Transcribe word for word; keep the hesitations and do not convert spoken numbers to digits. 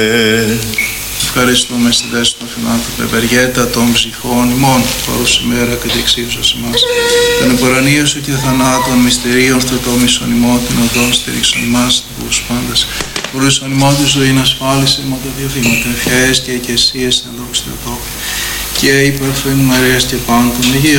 Ευχαριστούμε στη δέση των θυμάτων ευεργέτα των ψυχών ημών, παρούς ημέρα και διεξίψος ημάς. Τον επορανίο σου και θανάτων μυστηρίων στρατόμισον ημών, την οδόν στηρίξον ημάς, τους πάντας. Μπορούσον ημών τη ζωή να ασφάλισε με τα διαβήματα, ευχαίες και εκκλησίες εν δόξη Θεοτόκου. Και υπερφήν Μαρίας και πάντων Αγίων.